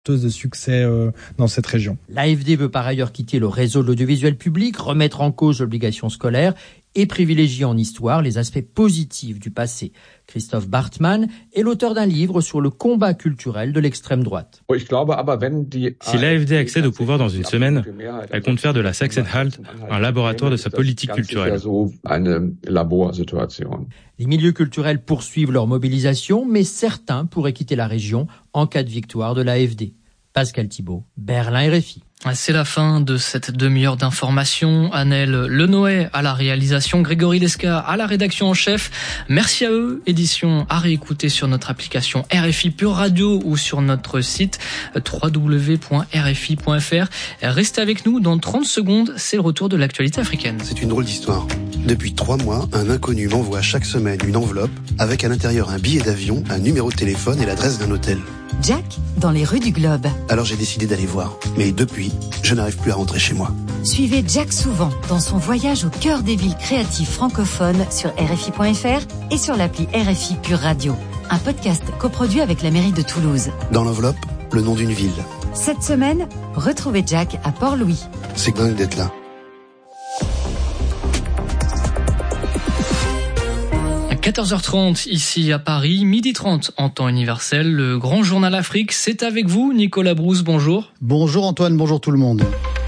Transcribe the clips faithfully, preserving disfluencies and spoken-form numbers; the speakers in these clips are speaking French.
de succès euh, dans cette région. L'A F D veut par ailleurs quitter le réseau de l'audiovisuel public, remettre en cause l'obligation scolaire et privilégier en histoire les aspects positifs du passé. Christoph Bartmann est l'auteur d'un livre sur le combat culturel de l'extrême droite. Si l'A F D accède au pouvoir dans une semaine, elle compte faire de la Sachsen-Anhalt un laboratoire de sa politique culturelle. Les milieux culturels poursuivent leur mobilisation, mais certains pourraient quitter la région en cas de victoire de l'A F D. Pascal Thibault, Berlin R F I. C'est la fin de cette demi-heure d'information. Annelle Lenoé à la réalisation, Grégory Lesca à la rédaction en chef. Merci à eux. Édition à réécouter sur notre application R F I Pure Radio ou sur notre site w w w point r f i point f r. Restez avec nous dans trente secondes. C'est le retour de l'actualité africaine. C'est une drôle d'histoire. Depuis trois mois, un inconnu m'envoie chaque semaine une enveloppe avec à l'intérieur un billet d'avion, un numéro de téléphone et l'adresse d'un hôtel. Jack, dans les rues du Globe. Alors j'ai décidé d'aller voir. Mais depuis, je n'arrive plus à rentrer chez moi. Suivez Jack souvent dans son voyage au cœur des villes créatives francophones sur r f i point f r et sur l'appli R F I Pure Radio. Un podcast coproduit avec la mairie de Toulouse. Dans l'enveloppe, le nom d'une ville. Cette semaine, retrouvez Jack à Port-Louis. C'est dingue d'être là. quatorze heures trente ici à Paris, midi trente en temps universel. Le grand journal Afrique, c'est avec vous, Nicolas Brousse, bonjour. Bonjour Antoine, bonjour tout le monde.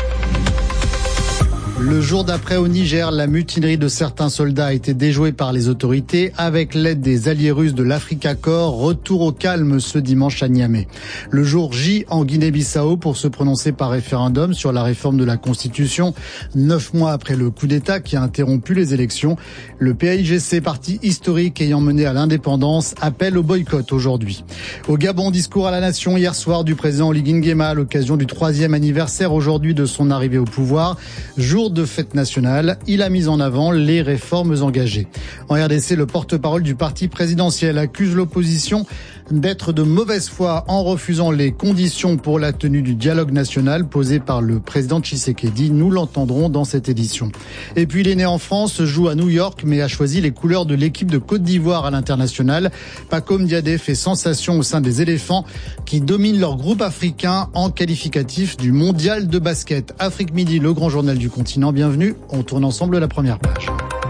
Le jour d'après au Niger, la mutinerie de certains soldats a été déjouée par les autorités avec l'aide des alliés russes de l'Africa Corps. Retour au calme ce dimanche à Niamey. Le jour J en Guinée-Bissau pour se prononcer par référendum sur la réforme de la Constitution. Neuf mois après le coup d'État qui a interrompu les élections, le P A I G C, parti historique ayant mené à l'indépendance, appelle au boycott aujourd'hui. Au Gabon, discours à la nation hier soir du président Oligui Nguema à l'occasion du troisième anniversaire aujourd'hui de son arrivée au pouvoir. Jour de fête nationale, il a mis en avant les réformes engagées. En R D C, le porte-parole du parti présidentiel accuse l'opposition d'être de mauvaise foi en refusant les conditions pour la tenue du dialogue national posé par le président Tshisekedi. Nous l'entendrons dans cette édition. Et puis il est né en France, joue à New York, mais a choisi les couleurs de l'équipe de Côte d'Ivoire à l'international. Pacome Diadé fait sensation au sein des éléphants qui dominent leur groupe africain en qualificatif du mondial de basket. Afrique Midi, le grand journal du continent. Bienvenue, on tourne ensemble la première page.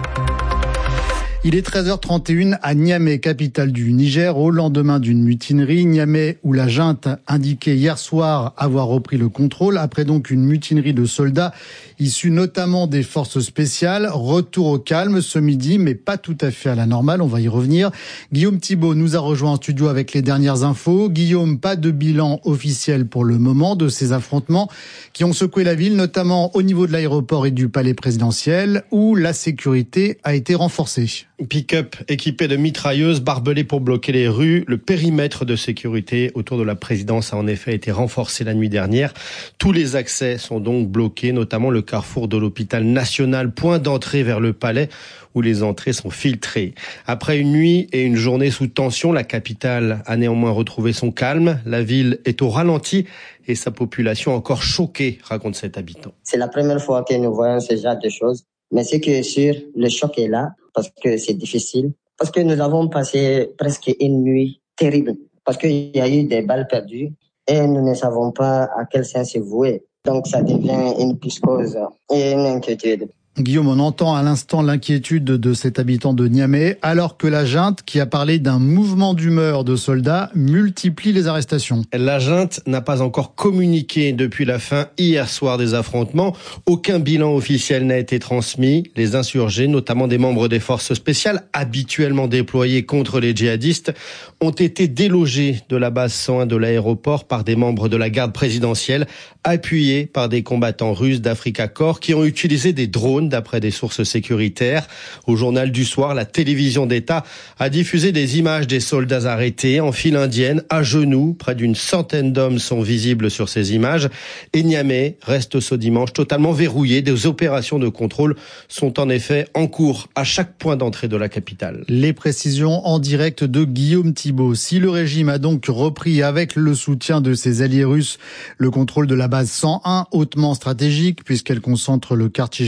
Il est treize heures trente et une à Niamey, capitale du Niger, au lendemain d'une mutinerie. Niamey, où la junte indiquait hier soir avoir repris le contrôle, après donc une mutinerie de soldats issus notamment des forces spéciales. Retour au calme ce midi, mais pas tout à fait à la normale, on va y revenir. Guillaume Thibault nous a rejoint en studio avec les dernières infos. Guillaume, pas de bilan officiel pour le moment de ces affrontements qui ont secoué la ville, notamment au niveau de l'aéroport et du palais présidentiel, où la sécurité a été renforcée. Pick-up équipé de mitrailleuses, barbelés pour bloquer les rues. Le périmètre de sécurité autour de la présidence a en effet été renforcé la nuit dernière. Tous les accès sont donc bloqués, notamment le carrefour de l'hôpital national, point d'entrée vers le palais, où les entrées sont filtrées. Après une nuit et une journée sous tension, la capitale a néanmoins retrouvé son calme. La ville est au ralenti et sa population encore choquée, raconte cet habitant. C'est la première fois que nous voyons ce genre de choses. Mais ce qui est sûr, le choc est là, parce que c'est difficile. Parce que nous avons passé presque une nuit terrible. Parce qu'il y a eu des balles perdues et nous ne savons pas à quel sens se vouer. Donc ça devient une psychose et une inquiétude. Guillaume, on entend à l'instant l'inquiétude de cet habitant de Niamey, alors que la junte, qui a parlé d'un mouvement d'humeur de soldats, multiplie les arrestations. La junte n'a pas encore communiqué depuis la fin hier soir des affrontements. Aucun bilan officiel n'a été transmis. Les insurgés, notamment des membres des forces spéciales habituellement déployés contre les djihadistes, ont été délogés de la base cent un de l'aéroport par des membres de la garde présidentielle, appuyés par des combattants russes d'Africa Corps qui ont utilisé des drones d'après des sources sécuritaires. Au journal du soir, la télévision d'État a diffusé des images des soldats arrêtés en file indienne, à genoux. Près d'une centaine d'hommes sont visibles sur ces images. Et Niamey reste ce dimanche totalement verrouillé. Des opérations de contrôle sont en effet en cours à chaque point d'entrée de la capitale. Les précisions en direct de Guillaume Thibault. Si le régime a donc repris avec le soutien de ses alliés russes le contrôle de la base cent un, hautement stratégique puisqu'elle concentre le quartier général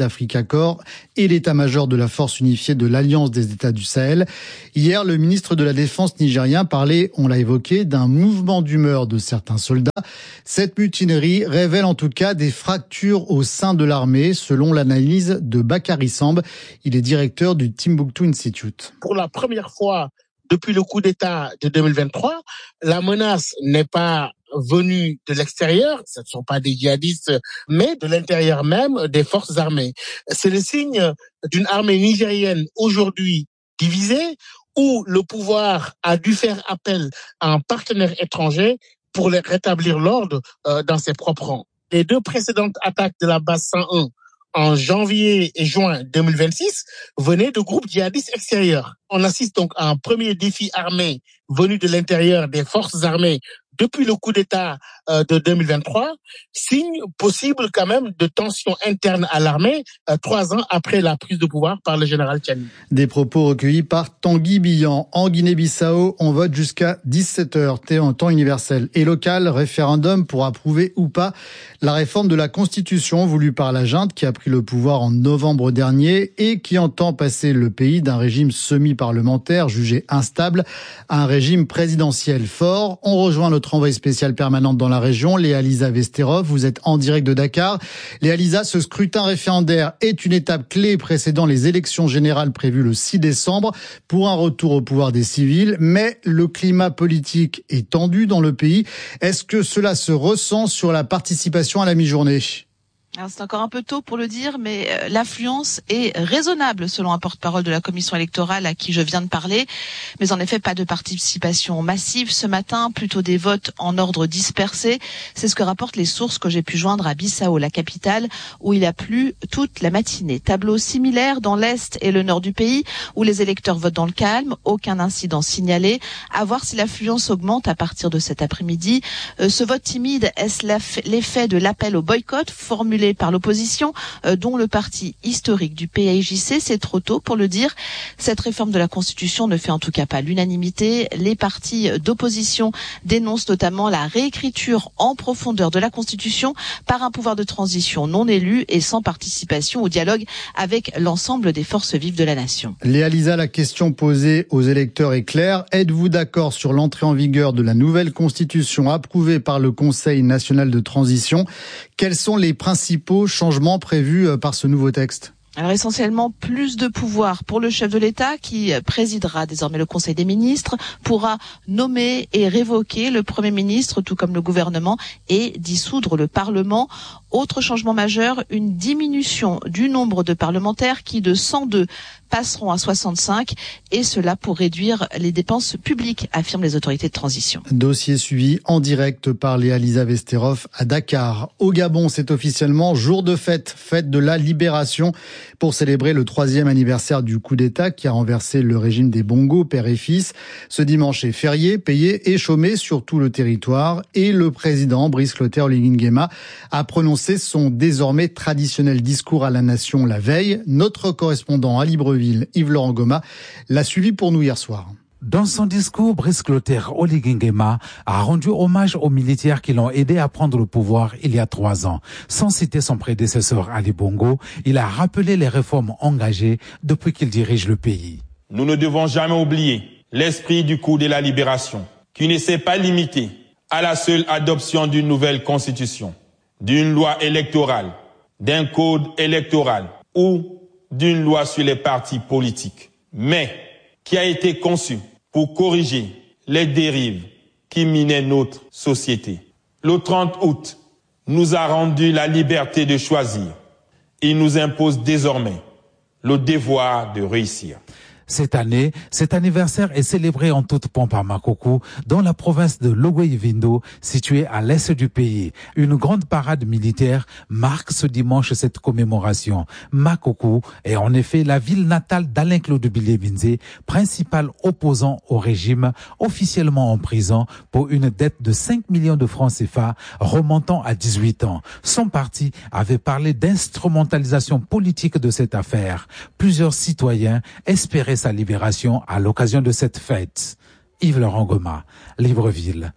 d'Africa Corps et l'état-major de la force unifiée de l'Alliance des États du Sahel. Hier, le ministre de la Défense nigérien parlait, on l'a évoqué, d'un mouvement d'humeur de certains soldats. Cette mutinerie révèle en tout cas des fractures au sein de l'armée, selon l'analyse de Bakary Samb. Il est directeur du Timbuktu Institute. Pour la première fois depuis le coup d'État de deux mille vingt-trois, la menace n'est pas venue de l'extérieur, ce ne sont pas des djihadistes, mais de l'intérieur même des forces armées. C'est le signe d'une armée nigérienne aujourd'hui divisée, où le pouvoir a dû faire appel à un partenaire étranger pour rétablir l'ordre euh, dans ses propres rangs. Les deux précédentes attaques de la base cent un en janvier et juin deux mille vingt-six venaient de groupes djihadistes extérieurs. On assiste donc à un premier défi armé venu de l'intérieur des forces armées depuis le coup d'État euh, de deux mille vingt-trois, signe possible quand même de tensions internes à l'armée, euh, trois ans après la prise de pouvoir par le général Tchani. Des propos recueillis par Tanguy Bihan. En Guinée-Bissau, on vote jusqu'à dix-sept heures, en temps universel et local, référendum pour approuver ou pas la réforme de la Constitution voulue par la junte qui a pris le pouvoir en novembre dernier et qui entend passer le pays d'un régime semi-parlementaire jugé instable à un régime présidentiel fort. On rejoint notre envoyée spéciale permanente dans la région, Léa-Lisa Vesterov. Vous êtes en direct de Dakar. Léa-Lisa, ce scrutin référendaire est une étape clé précédant les élections générales prévues le six décembre pour un retour au pouvoir des civils. Mais le climat politique est tendu dans le pays. Est-ce que cela se ressent sur la participation à la mi-journée ? Alors c'est encore un peu tôt pour le dire, mais l'affluence est raisonnable selon un porte-parole de la commission électorale à qui je viens de parler. Mais en effet, pas de participation massive ce matin, plutôt des votes en ordre dispersé. C'est ce que rapportent les sources que j'ai pu joindre à Bissau, la capitale, où il a plu toute la matinée. Tableau similaire dans l'est et le nord du pays, où les électeurs votent dans le calme, aucun incident signalé. À voir si l'affluence augmente à partir de cet après-midi. Euh, ce vote timide, est-ce l'effet de l'appel au boycott formulé par l'opposition, euh, dont le parti historique du P A I J C, c'est trop tôt pour le dire. Cette réforme de la Constitution ne fait en tout cas pas l'unanimité. Les partis d'opposition dénoncent notamment la réécriture en profondeur de la Constitution par un pouvoir de transition non élu et sans participation au dialogue avec l'ensemble des forces vives de la nation. Léa-Lisa, la question posée aux électeurs est claire. Êtes-vous d'accord sur l'entrée en vigueur de la nouvelle Constitution approuvée par le Conseil national de transition ? Quels sont les principaux changements prévus par ce nouveau texte ? Alors essentiellement plus de pouvoir pour le chef de l'État qui présidera désormais le Conseil des ministres, pourra nommer et révoquer le Premier ministre tout comme le gouvernement et dissoudre le Parlement. Autre changement majeur, une diminution du nombre de parlementaires qui de cent deux passeront à soixante-cinq et cela pour réduire les dépenses publiques, affirment les autorités de transition. Dossier suivi en direct par Léa-Lisa Vesterov à Dakar. Au Gabon, c'est officiellement jour de fête, fête de la libération pour célébrer le troisième anniversaire du coup d'État qui a renversé le régime des Bongo, père et fils. Ce dimanche est férié, payé et chômé sur tout le territoire et le président Brice Clotaire Oligui Nguema a prononcé son désormais traditionnel discours à la nation la veille. Notre correspondant à Libreville, Yves-Laurent Goma, l'a suivi pour nous hier soir. Dans son discours, Brice Clotaire Oligui Nguema a rendu hommage aux militaires qui l'ont aidé à prendre le pouvoir il y a trois ans. Sans citer son prédécesseur Ali Bongo, il a rappelé les réformes engagées depuis qu'il dirige le pays. Nous ne devons jamais oublier l'esprit du coup de la libération, qui ne s'est pas limité à la seule adoption d'une nouvelle constitution, d'une loi électorale, d'un code électoral ou d'une loi sur les partis politiques, mais qui a été conçu pour corriger les dérives qui minaient notre société. Le trente août nous a rendu la liberté de choisir. Il nous impose désormais le devoir de réussir. Cette année, cet anniversaire est célébré en toute pompe à Makoko, dans la province de Logoï-Vindo, située à l'est du pays. Une grande parade militaire marque ce dimanche cette commémoration. Makoko est en effet la ville natale d'Alain-Claude Bilie-Binze, principal opposant au régime, officiellement en prison pour une dette de cinq millions de francs C F A remontant à dix-huit ans. Son parti avait parlé d'instrumentalisation politique de cette affaire. Plusieurs citoyens espéraient sa libération à l'occasion de cette fête. Yves-Laurent Goma, Libreville,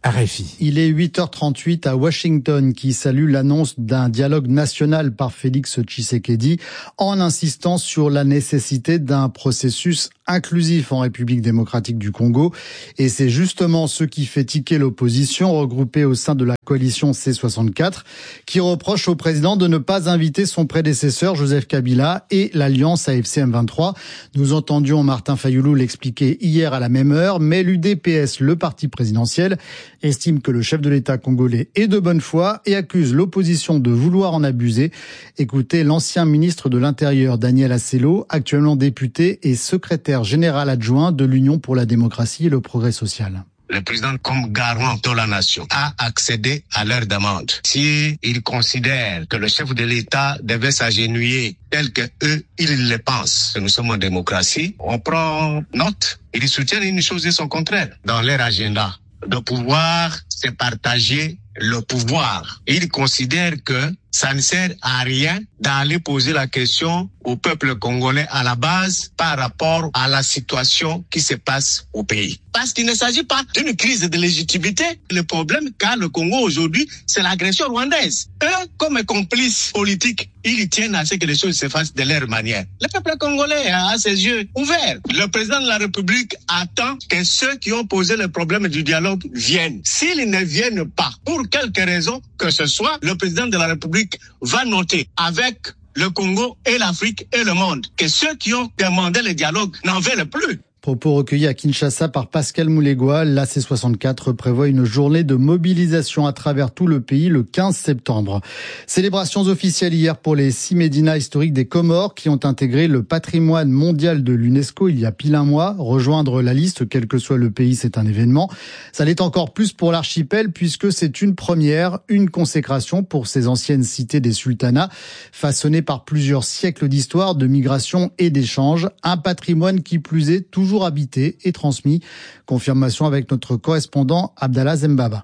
R F I. Il est huit heures trente-huit à Washington qui salue l'annonce d'un dialogue national par Félix Tshisekedi en insistant sur la nécessité d'un processus inclusif en République démocratique du Congo. Et c'est justement ce qui fait tiquer l'opposition regroupée au sein de la coalition C soixante-quatre qui reproche au président de ne pas inviter son prédécesseur Joseph Kabila et l'alliance A F C M vingt-trois. Nous entendions Martin Fayoulou l'expliquer hier à la même heure, mais l'U D P S, le parti présidentiel, estime que le chef de l'État congolais est de bonne foi et accuse l'opposition de vouloir en abuser. Écoutez l'ancien ministre de l'Intérieur Daniel Assello, actuellement député et secrétaire général adjoint de l'Union pour la démocratie et le progrès social. Le président, comme garant de la nation, a accédé à leur demande. Si il considère que le chef de l'État devait s'agenouiller tel que eux, ils le pensent, que nous sommes en démocratie, on prend note. Ils soutiennent une chose et son contraire dans leur agenda. De pouvoir se partager le pouvoir. Ils considèrent que ça ne sert à rien d'aller poser la question au peuple congolais à la base par rapport à la situation qui se passe au pays. Parce qu'il ne s'agit pas d'une crise de légitimité. Le problème qu'a le Congo aujourd'hui, c'est l'agression rwandaise. Eux, comme complices politiques, ils tiennent à ce que les choses se fassent de leur manière. Le peuple congolais a ses yeux ouverts. Le président de la République attend que ceux qui ont posé le problème du dialogue viennent. S'ils ne viennent pas, pour quelque raison que ce soit, le président de la République va noter avec le Congo et l'Afrique et le monde que ceux qui ont demandé le dialogue n'en veulent plus. Propos recueillis à Kinshasa par Pascal Moulégois, l'A C soixante-quatre prévoit une journée de mobilisation à travers tout le pays le quinze septembre. Célébrations officielles hier pour les six médinas historiques des Comores qui ont intégré le patrimoine mondial de l'UNESCO il y a pile un mois. Rejoindre la liste, quel que soit le pays, c'est un événement. Ça l'est encore plus pour l'archipel puisque c'est une première, une consécration pour ces anciennes cités des sultanats, façonnées par plusieurs siècles d'histoire, de migration et d'échanges. Un patrimoine qui plus est toujours habité et transmis. Confirmation avec notre correspondant Abdallah Zembaba.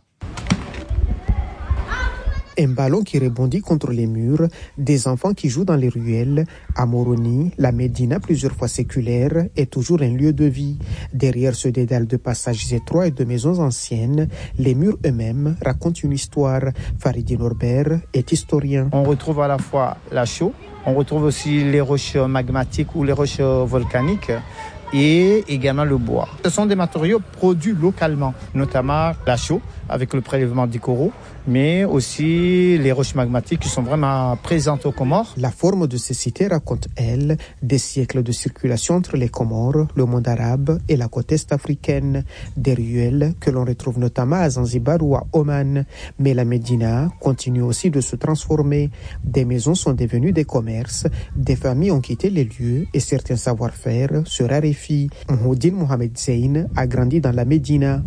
Un ballon qui rebondit contre les murs, des enfants qui jouent dans les ruelles. À Moroni, la Médina, plusieurs fois séculaire, est toujours un lieu de vie. Derrière ce dédale de passages étroits et de maisons anciennes, les murs eux-mêmes racontent une histoire. Faridi Norbert est historien. On retrouve à la fois la chaux, on retrouve aussi les roches magmatiques ou les roches volcaniques, et également le bois. Ce sont des matériaux produits localement, notamment la chaux avec le prélèvement du coraux, mais aussi les roches magmatiques qui sont vraiment présentes aux Comores. La forme de ces cités raconte, elle, des siècles de circulation entre les Comores, le monde arabe et la côte est africaine. Des ruelles que l'on retrouve notamment à Zanzibar ou à Oman. Mais la Médina continue aussi de se transformer. Des maisons sont devenues des commerces, des familles ont quitté les lieux et certains savoir-faire se raréfient. Mouhoudine Mohamed Zeyn a grandi dans la Médina.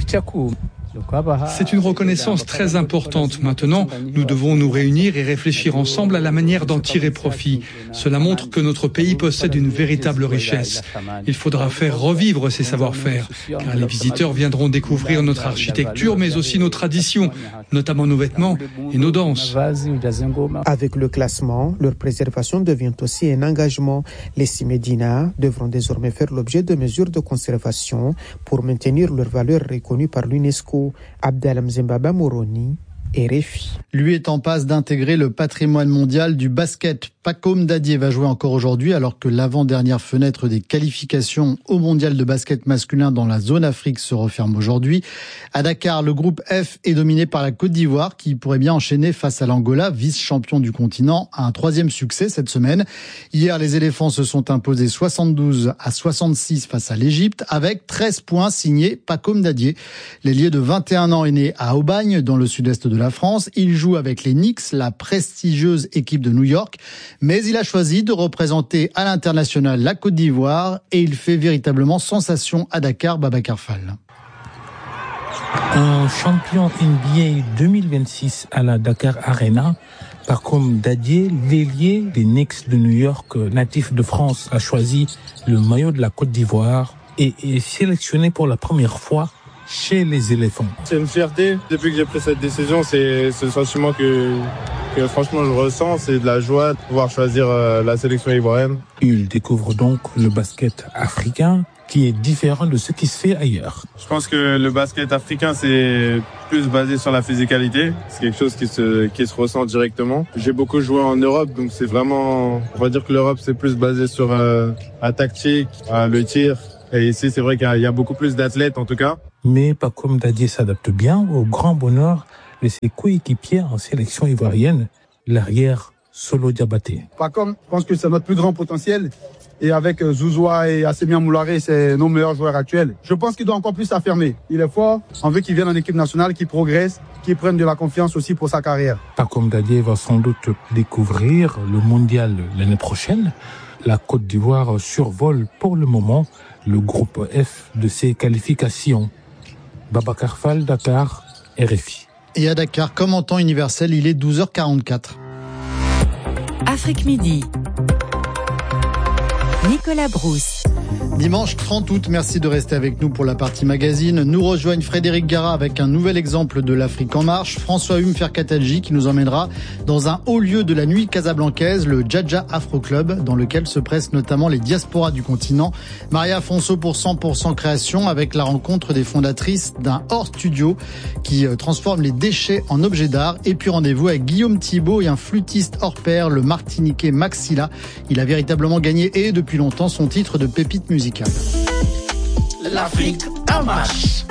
C'est une reconnaissance très importante. Maintenant, nous devons nous réunir et réfléchir ensemble à la manière d'en tirer profit. Cela montre que notre pays possède une véritable richesse. Il faudra faire revivre ces savoir-faire, car les visiteurs viendront découvrir notre architecture, mais aussi nos traditions, notamment nos vêtements et nos danses. Avec le classement, leur préservation devient aussi un engagement. Les six médinas devront désormais faire l'objet de mesures de conservation pour maintenir leur valeur reconnue par l'UNESCO. Abdallah Mzembaba Moroni, R F I. Lui est en passe d'intégrer le patrimoine mondial du basket. Pacôme Dadier va jouer encore aujourd'hui alors que l'avant-dernière fenêtre des qualifications au mondial de basket masculin dans la zone Afrique se referme aujourd'hui. À Dakar, le groupe F est dominé par la Côte d'Ivoire qui pourrait bien enchaîner face à l'Angola, vice-champion du continent, à un troisième succès cette semaine. Hier, les éléphants se sont imposés soixante-douze à soixante-six face à l'Égypte avec treize points signés Pacôme Dadier. L'ailier de vingt et un ans est né à Aubagne, dans le sud-est de la France. Il joue avec les Knicks, la prestigieuse équipe de New York. Mais il a choisi de représenter à l'international la Côte d'Ivoire et il fait véritablement sensation à Dakar, Babacar Fall. Un champion N B A deux mille vingt-six à la Dakar Arena, Pacôme Dadier, l'ailier des Knicks de New York, natif de France, a choisi le maillot de la Côte d'Ivoire et est sélectionné pour la première fois chez les éléphants. C'est une fierté. Depuis que j'ai pris cette décision, c'est ce sentiment que, que franchement je ressens. C'est de la joie de pouvoir choisir la sélection ivoirienne. Il découvre donc le basket africain qui est différent de ce qui se fait ailleurs. Je pense que le basket africain, c'est plus basé sur la physicalité. C'est quelque chose qui se, qui se ressent directement. J'ai beaucoup joué en Europe, donc c'est vraiment, on va dire que l'Europe, c'est plus basé sur euh, la tactique, euh, le tir. Et ici, c'est vrai qu'il y a beaucoup plus d'athlètes, en tout cas. Mais Pacome Dadié s'adapte bien au grand bonheur de ses coéquipiers en sélection ivoirienne, l'arrière Solo Diabaté. Pacome, je pense que c'est notre plus grand potentiel. Et avec Zouzoua et Assemia Moularé, c'est nos meilleurs joueurs actuels. Je pense qu'il doit encore plus s'affirmer. Il est fort. On veut qu'il vienne en équipe nationale, qu'il progresse, qu'il prenne de la confiance aussi pour sa carrière. Pacome Dadié va sans doute découvrir le mondial l'année prochaine. La Côte d'Ivoire survole pour le moment le groupe F de ses qualifications. Babacar Fall, Dakar, R F I. Et à Dakar, comme en temps universel, il est douze heures quarante-quatre. Afrique Midi. Nicolas Brousse. Dimanche trente août, merci de rester avec nous pour la partie magazine. Nous rejoignent Frédéric Gara avec un nouvel exemple de l'Afrique en marche, François Hume Ferkatadji qui nous emmènera dans un haut lieu de la nuit casablancaise, le Djadja Afro Club, dans lequel se pressent notamment les diasporas du continent. Maria Afonso pour cent pour cent création avec la rencontre des fondatrices d'un hors studio qui transforme les déchets en objets d'art. Et puis rendez-vous avec Guillaume Thibault et un flûtiste hors pair, le martiniquais Maxilla. Il a véritablement gagné et depuis longtemps son titre de pépite musicale. L'Afrique en marche.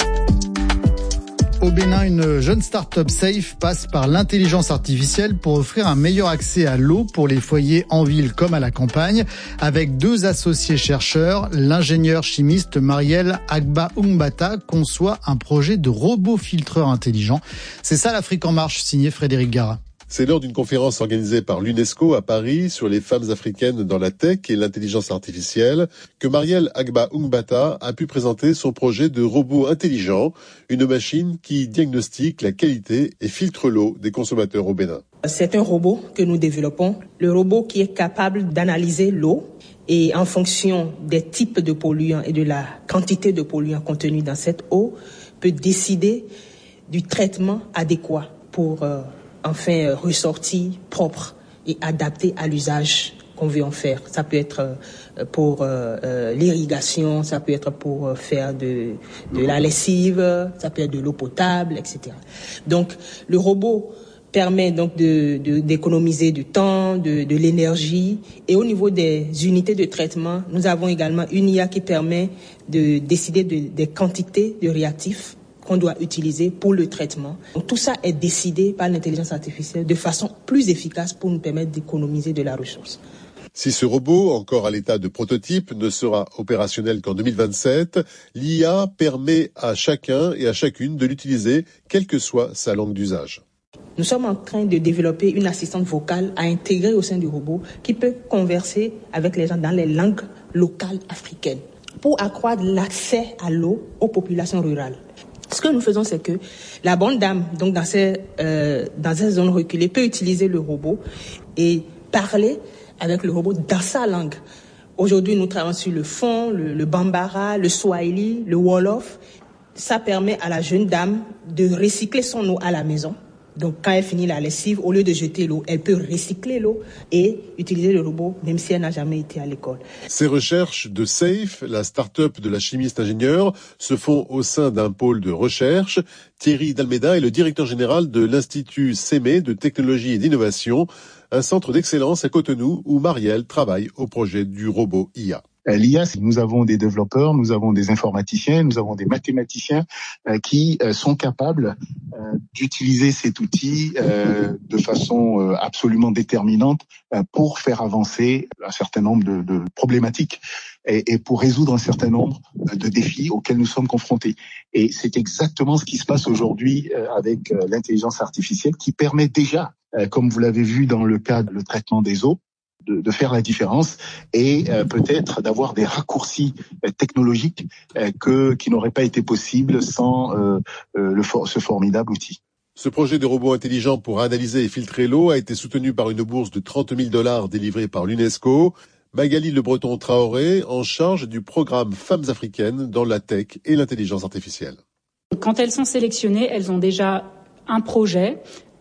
Au Bénin, une jeune start-up Safe passe par l'intelligence artificielle pour offrir un meilleur accès à l'eau pour les foyers en ville comme à la campagne. Avec deux associés chercheurs, l'ingénieur chimiste Marielle Agba Ungbata conçoit un projet de robot filtreur intelligent. C'est ça l'Afrique en marche, signé Frédéric Gara. C'est lors d'une conférence organisée par l'UNESCO à Paris sur les femmes africaines dans la tech et l'intelligence artificielle que Marielle Agba Ungbata a pu présenter son projet de robot intelligent, une machine qui diagnostique la qualité et filtre l'eau des consommateurs au Bénin. C'est un robot que nous développons, le robot qui est capable d'analyser l'eau et en fonction des types de polluants et de la quantité de polluants contenus dans cette eau, peut décider du traitement adéquat pour euh, enfin ressorti, propre et adapté à l'usage qu'on veut en faire. Ça peut être pour euh, euh, l'irrigation, ça peut être pour faire de, de la lessive, ça peut être de l'eau potable, et cetera. Donc le robot permet donc de, de, d'économiser du temps, de, de l'énergie. Et au niveau des unités de traitement, nous avons également une I A qui permet de décider de, des quantités de réactifs qu'on doit utiliser pour le traitement. Donc, tout ça est décidé par l'intelligence artificielle de façon plus efficace pour nous permettre d'économiser de la ressource. Si ce robot, encore à l'état de prototype, ne sera opérationnel qu'en deux mille vingt-sept, l'I A permet à chacun et à chacune de l'utiliser, quelle que soit sa langue d'usage. Nous sommes en train de développer une assistante vocale à intégrer au sein du robot qui peut converser avec les gens dans les langues locales africaines pour accroître l'accès à l'eau aux populations rurales. Ce que nous faisons, c'est que la bonne dame, donc dans ces, euh, dans ces zones reculées, peut utiliser le robot et parler avec le robot dans sa langue. Aujourd'hui, nous travaillons sur le fon, le, le bambara, le swahili, le wolof. Ça permet à la jeune dame de recycler son eau à la maison. Donc, quand elle finit la lessive, au lieu de jeter l'eau, elle peut recycler l'eau et utiliser le robot, même si elle n'a jamais été à l'école. Ces recherches de Safe, la start-up de la chimiste ingénieure, se font au sein d'un pôle de recherche. Thierry Dalmeda est le directeur général de l'Institut Sémé de technologie et d'innovation, un centre d'excellence à Cotonou où Marielle travaille au projet du robot I A. L'I A, nous avons des développeurs, nous avons des informaticiens, nous avons des mathématiciens euh, qui euh, sont capables euh, d'utiliser cet outil euh, de façon euh, absolument déterminante euh, pour faire avancer un certain nombre de, de problématiques et, et pour résoudre un certain nombre de défis auxquels nous sommes confrontés. Et c'est exactement ce qui se passe aujourd'hui euh, avec euh, l'intelligence artificielle qui permet déjà, euh, comme vous l'avez vu dans le cas du traitement des eaux, De, de faire la différence et euh, peut-être d'avoir des raccourcis euh, technologiques euh, que qui n'auraient pas été possibles sans euh, euh, le for- ce formidable outil. Ce projet de robot intelligent pour analyser et filtrer l'eau a été soutenu par une bourse de trente mille dollars délivrée par l'UNESCO. Magali Le Breton Traoré, en charge du programme Femmes africaines dans la tech et l'intelligence artificielle. Quand elles sont sélectionnées, elles ont déjà un projet,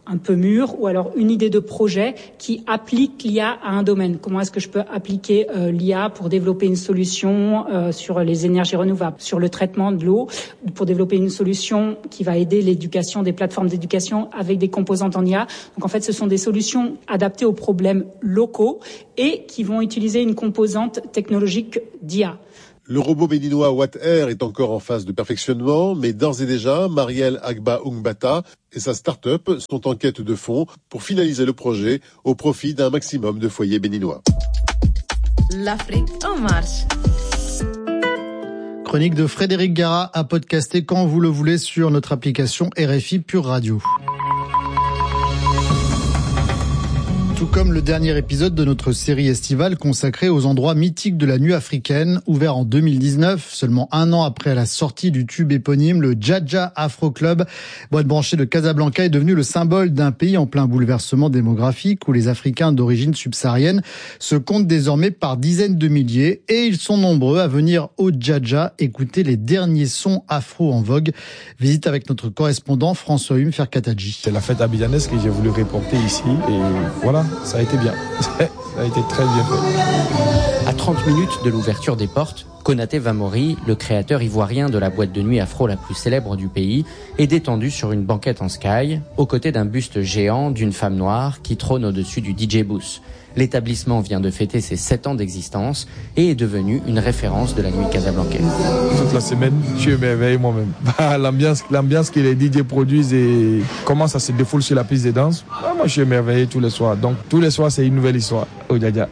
un peu mûr, ou alors une idée de projet qui applique l'I A à un domaine. Comment est-ce que je peux appliquer euh, l'I A pour développer une solution euh, sur les énergies renouvelables, sur le traitement de l'eau, pour développer une solution qui va aider l'éducation, des plateformes d'éducation avec des composantes en I A. Donc en fait, ce sont des solutions adaptées aux problèmes locaux et qui vont utiliser une composante technologique d'I A. Le robot béninois WattAir est encore en phase de perfectionnement, mais d'ores et déjà, Marielle Agba Ungbata et sa start-up sont en quête de fonds pour finaliser le projet au profit d'un maximum de foyers béninois. L'Afrique en marche. Chronique de Frédéric Gara à podcaster quand vous le voulez sur notre application R F I Pure Radio. Tout comme le dernier épisode de notre série estivale consacrée aux endroits mythiques de la nuit africaine, ouvert en deux mille dix-neuf, seulement un an après la sortie du tube éponyme, le Dja-Dja Afro Club, boîte branchée de Casablanca, est devenu le symbole d'un pays en plein bouleversement démographique où les Africains d'origine subsaharienne se comptent désormais par dizaines de milliers et ils sont nombreux à venir au Dja-Dja écouter les derniers sons afro en vogue. Visite avec notre correspondant François Hume Ferkataji. C'est la fête abidjanaise que j'ai voulu reporter ici et voilà. Ça a été bien. Ça a été très bien fait. À trente minutes de l'ouverture des portes, Konaté Vamori, le créateur ivoirien de la boîte de nuit afro la plus célèbre du pays, est détendu sur une banquette en sky, aux côtés d'un buste géant d'une femme noire qui trône au-dessus du D J booth. L'établissement vient de fêter ses sept ans d'existence et est devenu une référence de la nuit casablancaise. Toute la semaine, je suis émerveillé moi-même. L'ambiance, l'ambiance que les D J produisent et comment ça se défoule sur la piste de danse, moi je suis émerveillé tous les soirs. Donc tous les soirs, c'est une nouvelle histoire au Dja-Dja.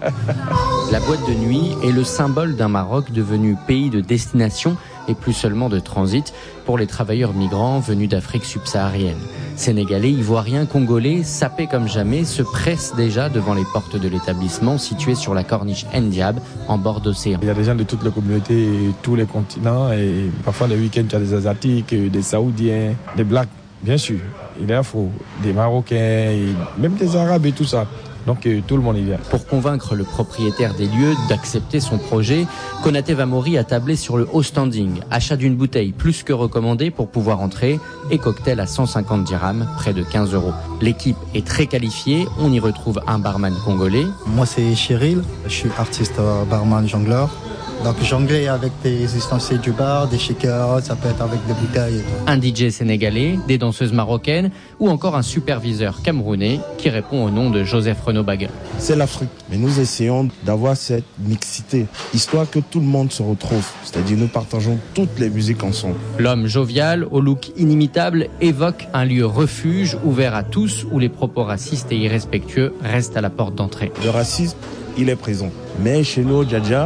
La boîte de nuit est le symbole d'un Maroc devenu pays de destination et plus seulement de transit pour les travailleurs migrants venus d'Afrique subsaharienne. Sénégalais, Ivoiriens, Congolais, sapés comme jamais, se pressent déjà devant les portes de l'établissement situé sur la corniche Ndiab, en bord d'océan. Il y a des gens de toutes les communautés, tous les continents, et parfois les week-ends, il y a des Asiatiques, des Saoudiens, des Blacks, bien sûr, il est afro, des Marocains, et même des Arabes et tout ça. Donc euh, tout le monde y vient. Pour convaincre le propriétaire des lieux d'accepter son projet, Konaté Vamori a tablé sur le haut standing, achat d'une bouteille plus que recommandée pour pouvoir entrer et cocktail à cent cinquante dirhams, près de quinze euros. L'équipe est très qualifiée, on y retrouve un barman congolais. Moi c'est Chéril, je suis artiste barman jongleur. Donc jongler avec des ustensiles du bar, des shakers, ça peut être avec des bouteilles. Un D J sénégalais, des danseuses marocaines ou encore un superviseur camerounais qui répond au nom de Joseph Renaud Baga. C'est l'Afrique, mais nous essayons d'avoir cette mixité, histoire que tout le monde se retrouve. C'est-à-dire nous partageons toutes les musiques ensemble. L'homme jovial, au look inimitable, évoque un lieu refuge ouvert à tous où les propos racistes et irrespectueux restent à la porte d'entrée. Le racisme, il est présent. Mais chez nous, au Dja-Dja,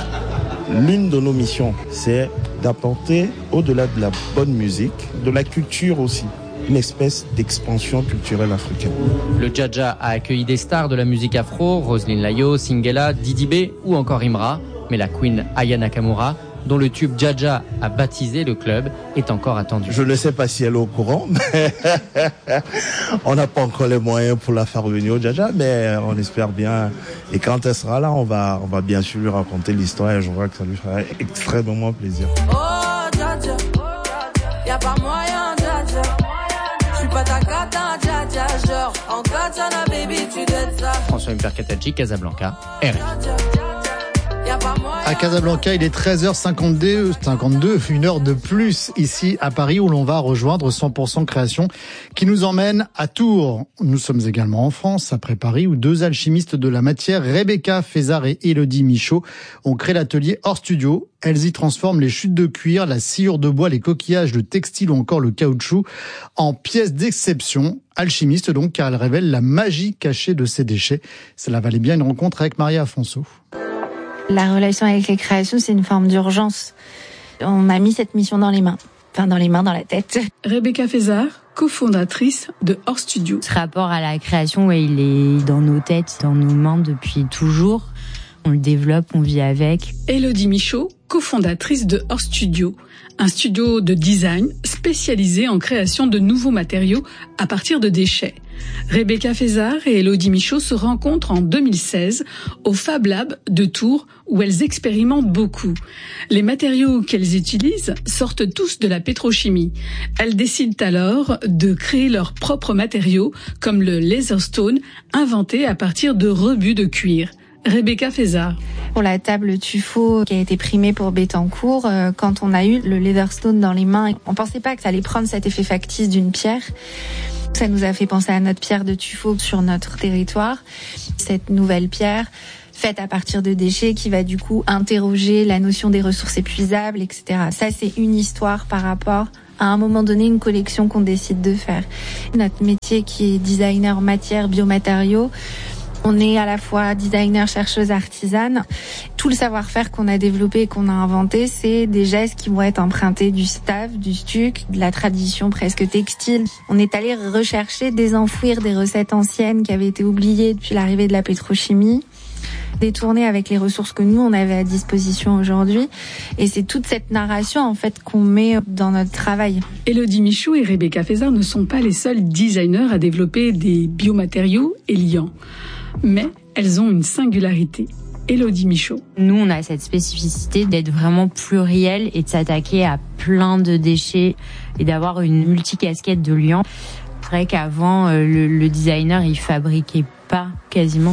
l'une de nos missions, c'est d'apporter, au-delà de la bonne musique, de la culture aussi, une espèce d'expansion culturelle africaine. Le Dja-Dja a accueilli des stars de la musique afro, Roselyne Layo, Singela, Didi B ou encore Imra, mais la queen Aya Nakamura, dont le tube Dja-Dja a baptisé le club, est encore attendue. Je ne sais pas si elle est au courant, mais on n'a pas encore les moyens pour la faire venir au Dja-Dja, mais on espère bien. Et quand elle sera là, on va, on va bien sûr lui raconter l'histoire et je vois que ça lui fera extrêmement plaisir. Oh Dja-Dja, y'a pas moyen Dja-Dja, je suis pas ta cata Dja-Dja, genre en katana baby tu dettes ça. François Mperkataji, Casablanca, R F I. À Casablanca, il est treize heures cinquante-deux, une heure de plus ici à Paris où l'on va rejoindre cent pour cent Création qui nous emmène à Tours. Nous sommes également en France, après Paris, où deux alchimistes de la matière, Rebecca Fézard et Élodie Michaud, ont créé l'atelier Hors Studio. Elles y transforment les chutes de cuir, la sciure de bois, les coquillages, le textile ou encore le caoutchouc en pièces d'exception. Alchimistes donc, car elles révèlent la magie cachée de ces déchets. Cela valait bien une rencontre avec Maria Afonso. La relation avec les créations, c'est une forme d'urgence. On m'a mis cette mission dans les mains. Enfin, dans les mains, dans la tête. Rebecca Fézard, cofondatrice de Hors Studio. Ce rapport à la création, ouais, il est dans nos têtes, dans nos mains depuis toujours. On le développe, on vit avec. Élodie Michaud, cofondatrice de Hors Studio, un studio de design spécialisé en création de nouveaux matériaux à partir de déchets. Rebecca Fézard et Elodie Michaud se rencontrent en deux mille seize au Fab Lab de Tours où elles expérimentent beaucoup. Les matériaux qu'elles utilisent sortent tous de la pétrochimie. Elles décident alors de créer leurs propres matériaux comme le Laserstone inventé à partir de rebuts de cuir. Rebecca Fézard. Pour la table tuffeau qui a été primée pour Bettencourt, euh, quand on a eu le Leatherstone dans les mains, on pensait pas que ça allait prendre cet effet factice d'une pierre. Ça nous a fait penser à notre pierre de tuffeau sur notre territoire. Cette nouvelle pierre faite à partir de déchets qui va du coup interroger la notion des ressources épuisables, et cetera. Ça, c'est une histoire par rapport à un moment donné, une collection qu'on décide de faire. Notre métier qui est designer matière, biomatériaux, on est à la fois designer, chercheuse, artisane. Tout le savoir-faire qu'on a développé et qu'on a inventé, c'est des gestes qui vont être empruntés du staff, du stuc, de la tradition presque textile. On est allé rechercher, désenfouir des recettes anciennes qui avaient été oubliées depuis l'arrivée de la pétrochimie, détourner avec les ressources que nous, on avait à disposition aujourd'hui. Et c'est toute cette narration, en fait, qu'on met dans notre travail. Elodie Michaud et Rebecca Fézard ne sont pas les seuls designers à développer des biomatériaux et liants. Mais elles ont une singularité. Elodie Michaud. Nous, on a cette spécificité d'être vraiment pluriel et de s'attaquer à plein de déchets et d'avoir une multicasquette de liants. C'est vrai qu'avant, le, le designer, il fabriquait pas quasiment.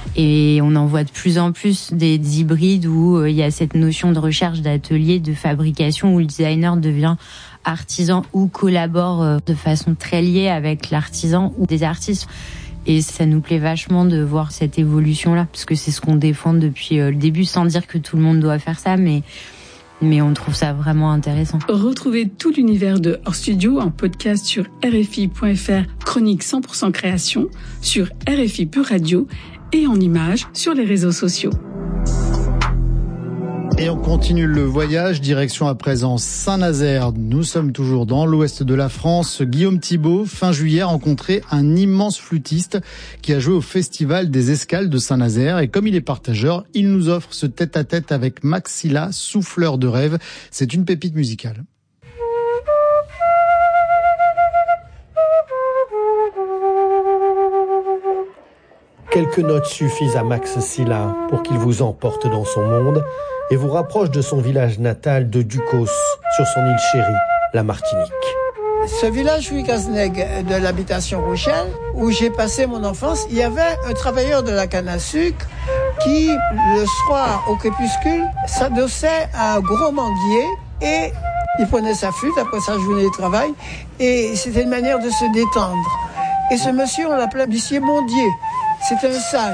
Et on en voit de plus en plus des, des hybrides où il y a cette notion de recherche d'atelier, de fabrication, où le designer devient artisan ou collabore de façon très liée avec l'artisan ou des artistes. Et ça nous plaît vachement de voir cette évolution-là, parce que c'est ce qu'on défend depuis le début, sans dire que tout le monde doit faire ça, mais, mais on trouve ça vraiment intéressant. Retrouvez tout l'univers de Hors Studio en podcast sur R F I point F R, chronique cent pour cent création, sur R F I Pure Radio et en images sur les réseaux sociaux. Et on continue le voyage, direction à présent Saint-Nazaire. Nous sommes toujours dans l'ouest de la France. Guillaume Thibault, fin juillet, a rencontré un immense flûtiste qui a joué au Festival des Escales de Saint-Nazaire. Et comme il est partageur, il nous offre ce tête-à-tête avec Max Sylla, souffleur de rêve. C'est une pépite musicale. Quelques notes suffisent à Max Sylla pour qu'il vous emporte dans son monde et vous rapproche de son village natal de Ducos, sur son île chérie, la Martinique. Ce village Huicazneg de l'habitation Rochelle, où j'ai passé mon enfance, il y avait un travailleur de la canne à sucre qui, le soir au crépuscule, s'adossait à un gros manguier et il prenait sa flûte après sa journée de travail et c'était une manière de se détendre. Et ce monsieur, on l'appelait Monsieur Mondier. C'était un sage.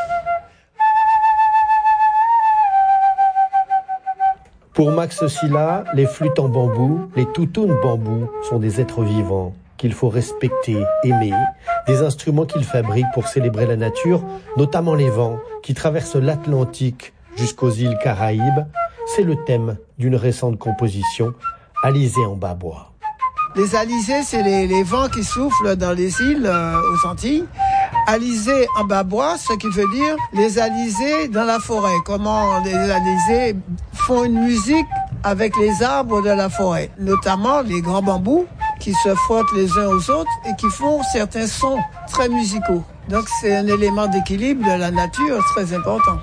Pour Max Sylla, les flûtes en bambou, les toutounes bambou sont des êtres vivants qu'il faut respecter, aimer, des instruments qu'il fabrique pour célébrer la nature, notamment les vents qui traversent l'Atlantique jusqu'aux îles Caraïbes. C'est le thème d'une récente composition, Alizé en bas bois. Les alizés, c'est les, les vents qui soufflent dans les îles euh, aux Antilles. Alizés en bas bois, ce qui veut dire les alizés dans la forêt. Comment les alizés font une musique avec les arbres de la forêt, notamment les grands bambous qui se frottent les uns aux autres et qui font certains sons très musicaux. Donc c'est un élément d'équilibre de la nature très important.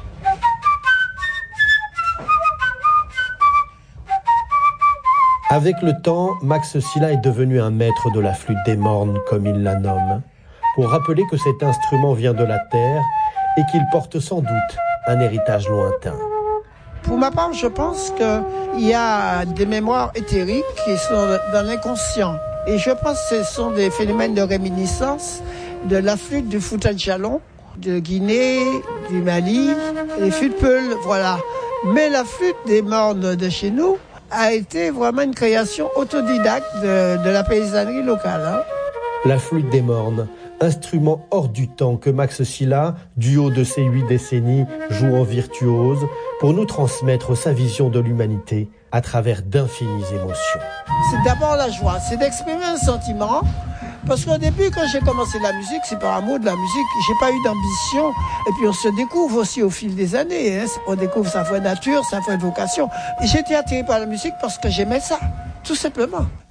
Avec le temps, Max Sylla est devenu un maître de la flûte des mornes, comme il la nomme, pour rappeler que cet instrument vient de la terre et qu'il porte sans doute un héritage lointain. Pour ma part, je pense qu'il y a des mémoires éthériques qui sont dans l'inconscient. Et je pense que ce sont des phénomènes de réminiscence de la flûte du Fouta Djallon, de Guinée, du Mali, les flûtes Peul, voilà. Mais la flûte des mornes de chez nous a été vraiment une création autodidacte de, de la paysannerie locale. Hein. La flûte des mornes, instrument hors du temps que Max Sylla, du haut de ses huit décennies, joue en virtuose pour nous transmettre sa vision de l'humanité à travers d'infinies émotions. C'est d'abord la joie, c'est d'exprimer un sentiment. Parce qu'au début, quand j'ai commencé la musique, c'est par amour de la musique. J'ai pas eu d'ambition. Et puis on se découvre aussi au fil des années. Hein. On découvre sa vraie nature, sa vraie vocation. Et j'ai été attiré par la musique parce que j'aimais ça, tout simplement.